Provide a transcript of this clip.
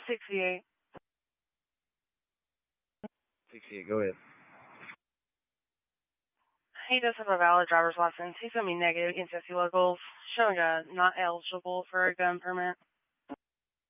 68. 68, go ahead. He does have a valid driver's license. He's going to be negative against SC locals, showing not eligible for a gun permit.